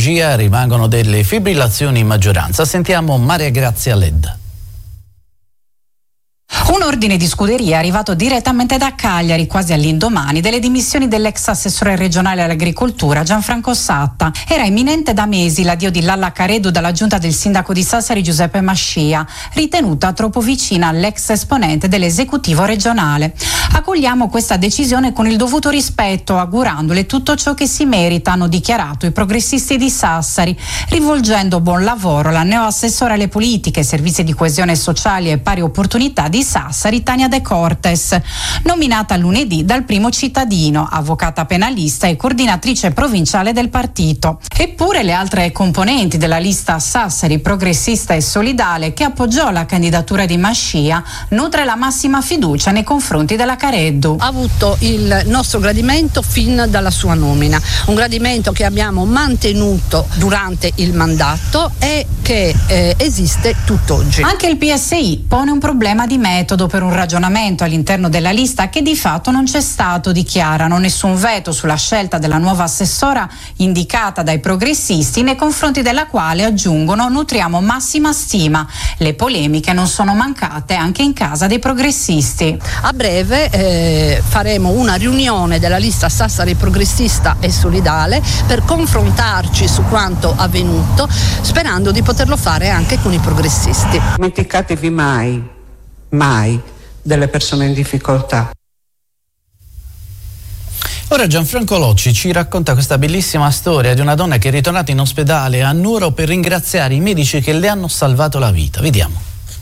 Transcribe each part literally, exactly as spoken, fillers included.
regia rimangono delle fibrillazioni in maggioranza. Sentiamo Maria Grazia Led. Un ordine di scuderia è arrivato direttamente da Cagliari, quasi all'indomani delle dimissioni dell'ex assessore regionale all'agricoltura Gianfranco Satta. Era imminente da mesi l'addio di Lalla Careddu dalla giunta del sindaco di Sassari Giuseppe Mascia, ritenuta troppo vicina all'ex esponente dell'esecutivo regionale. Accogliamo questa decisione con il dovuto rispetto, augurandole tutto ciò che si merita, hanno dichiarato i progressisti di Sassari, rivolgendo buon lavoro alla neoassessore alle politiche, servizi di coesione sociale e pari opportunità di Sassari, Tania De Cortes, nominata lunedì dal Primo Cittadino, avvocata penalista e coordinatrice provinciale del partito. Eppure le altre componenti della lista Sassari Progressista e Solidale, che appoggiò la candidatura di Mascia, nutre la massima fiducia nei confronti della Careddu. Ha avuto il nostro gradimento fin dalla sua nomina, un gradimento che abbiamo mantenuto durante il mandato e che eh, esiste tutt'oggi. Anche il P S I pone un problema di metodo per un ragionamento all'interno della lista che di fatto non c'è stato, dichiarano. Nessun veto sulla scelta della nuova assessora indicata dai progressisti, nei confronti della quale, aggiungono, nutriamo massima stima. Le polemiche non sono mancate anche in casa dei progressisti. A breve eh, faremo una riunione della lista Sassari Progressista e Solidale per confrontarci su quanto avvenuto, sperando di poterlo fare anche con i progressisti. Non dimenticatevi mai, mai delle persone in difficoltà. Ora Gianfranco Locci ci racconta questa bellissima storia di una donna che è ritornata in ospedale a Nuoro per ringraziare i medici che le hanno salvato la vita. Vediamo.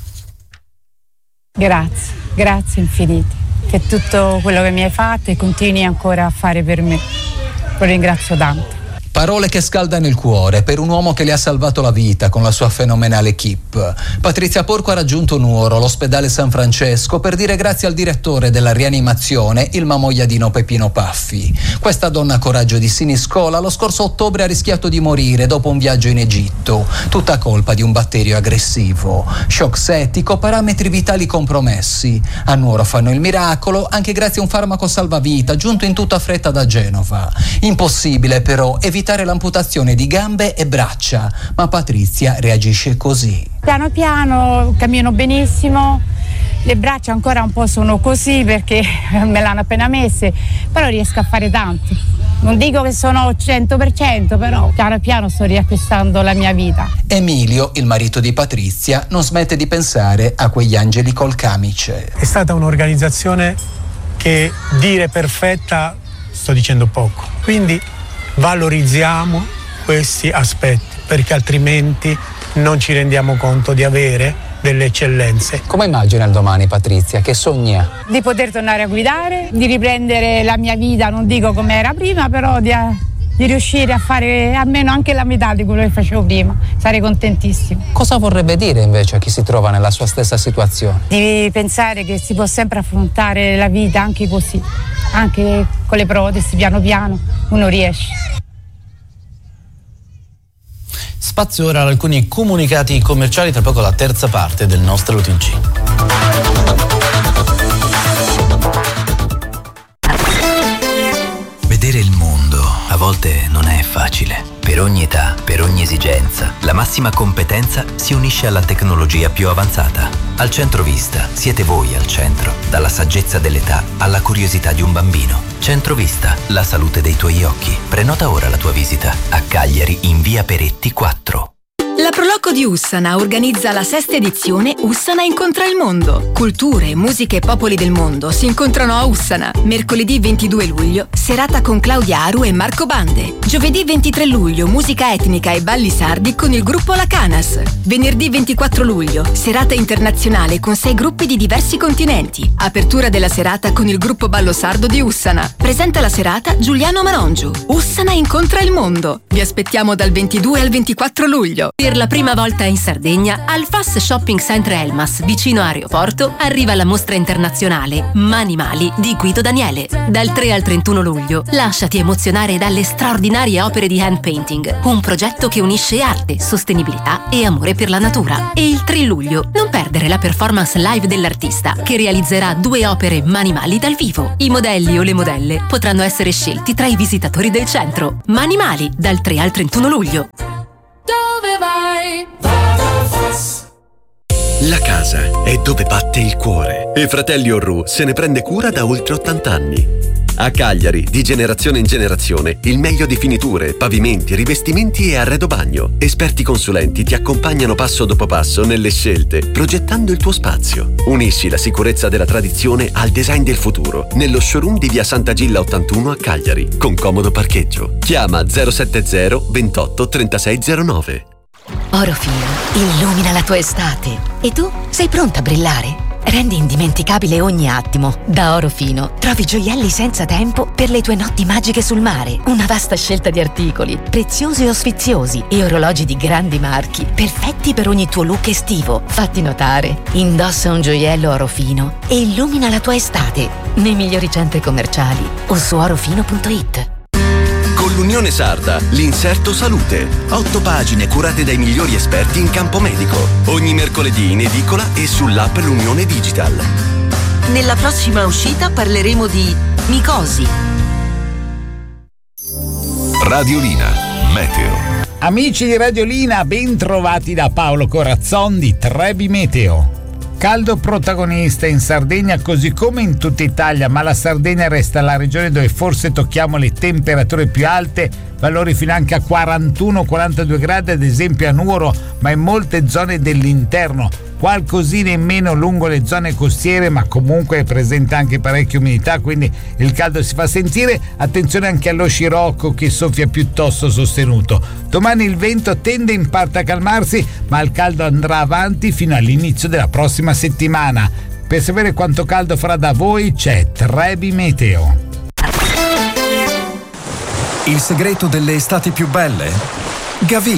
Grazie, grazie infinite per tutto quello che mi hai fatto e continui ancora a fare per me. Lo ringrazio tanto. Parole che scaldano il cuore per un uomo che le ha salvato la vita con la sua fenomenale equip. Patrizia Porco ha raggiunto Nuoro, l'ospedale San Francesco, per dire grazie al direttore della rianimazione, il mamoiadino Peppino Paffi. Questa donna coraggio di Siniscola lo scorso ottobre ha rischiato di morire dopo un viaggio in Egitto, tutta colpa di un batterio aggressivo. Shock settico, parametri vitali compromessi. A Nuoro fanno il miracolo anche grazie a un farmaco salvavita giunto in tutta fretta da Genova. Impossibile però evitare l'amputazione di gambe e braccia, ma Patrizia reagisce così. Piano piano cammino benissimo, le braccia ancora un po' sono così perché me l'hanno appena messe, però riesco a fare tanto. Non dico che sono cento per cento, però piano piano sto riacquistando la mia vita. Emilio, il marito di Patrizia, non smette di pensare a quegli angeli col camice. È stata un'organizzazione che dire perfetta sto dicendo poco, quindi valorizziamo questi aspetti perché altrimenti non ci rendiamo conto di avere delle eccellenze. Come immagina il domani Patrizia? Che sogna? Di poter tornare a guidare, di riprendere la mia vita, non dico come era prima, però di, di riuscire a fare almeno anche la metà di quello che facevo prima. Sarei contentissima. Cosa vorrebbe dire invece a chi si trova nella sua stessa situazione? Di pensare che si può sempre affrontare la vita anche così, anche con le protesi, piano piano uno riesce. Spazio ora ad alcuni comunicati commerciali, tra poco la terza parte del nostro O T G. Vedere il mondo a volte non è facile. Per ogni età, per ogni esigenza, la massima competenza si unisce alla tecnologia più avanzata. Al Centrovista siete voi al centro, dalla saggezza dell'età alla curiosità di un bambino. Centrovista, la salute dei tuoi occhi. Prenota ora la tua visita a Cagliari in via Peretti quattro. La Proloco di Ussana organizza la sesta edizione Ussana incontra il mondo. Culture, musiche e popoli del mondo si incontrano a Ussana. Mercoledì ventidue luglio, serata con Claudia Aru e Marco Bande. Giovedì ventitré luglio, musica etnica e balli sardi con il gruppo La Canas. Venerdì ventiquattro luglio, serata internazionale con sei gruppi di diversi continenti. Apertura della serata con il gruppo Ballo Sardo di Ussana. Presenta la serata Giuliano Manongiu. Ussana incontra il mondo. Vi aspettiamo dal ventidue al ventiquattro luglio. Per la prima volta in Sardegna, al Fast Shopping Center Elmas, vicino a Aeroporto, arriva la mostra internazionale Manimali di Guido Daniele. Dal tre al trentuno luglio, lasciati emozionare dalle straordinarie opere di hand painting, un progetto che unisce arte, sostenibilità e amore per la natura. E il tre luglio, non perdere la performance live dell'artista, che realizzerà due opere Manimali dal vivo. I modelli o le modelle potranno essere scelti tra i visitatori del centro. Manimali, dal tre al trentuno luglio. Dove vai? La casa è dove batte il cuore e Fratelli Orru se ne prende cura da oltre ottanta anni. A Cagliari, di generazione in generazione, il meglio di finiture, pavimenti, rivestimenti e arredo bagno. Esperti consulenti ti accompagnano passo dopo passo nelle scelte, progettando il tuo spazio. Unisci la sicurezza della tradizione al design del futuro, nello showroom di via Santa Gilla ottantuno a Cagliari, con comodo parcheggio. Chiama zero sette zero ventotto trentasei zero nove. Orofino illumina la tua estate. E tu sei pronta a brillare? Rendi indimenticabile ogni attimo. Da Orofino trovi gioielli senza tempo per le tue notti magiche sul mare. Una vasta scelta di articoli, preziosi o sfiziosi, e orologi di grandi marchi, perfetti per ogni tuo look estivo. Fatti notare. Indossa un gioiello Orofino e illumina la tua estate nei migliori centri commerciali o su orofino punto it. Con l'Unione Sarda, l'Inserto Salute. Otto pagine curate dai migliori esperti in campo medico. Ogni mercoledì in edicola e sull'app L'Unione Digital. Nella prossima uscita parleremo di micosi. Radiolina Meteo. Amici di Radiolina, ben trovati da Paolo Corazzon di Trebi Meteo. Caldo protagonista in Sardegna così come in tutta Italia, ma la Sardegna resta la regione dove forse tocchiamo le temperature più alte, valori fino anche a quarantuno quarantadue gradi ad esempio a Nuoro, ma in molte zone dell'interno, qualcosina in meno lungo le zone costiere, ma comunque è presente anche parecchia umidità, quindi il caldo si fa sentire. Attenzione anche allo scirocco che soffia piuttosto sostenuto. Domani il vento tende in parte a calmarsi, ma il caldo andrà avanti fino all'inizio della prossima settimana. Per sapere quanto caldo farà da voi c'è Trebi Meteo. Il segreto delle estati più belle? Gavi